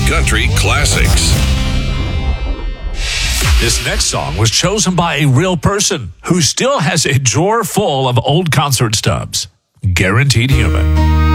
country classics. This next song was chosen by a real person who still has a drawer full of old concert stubs. Guaranteed Human.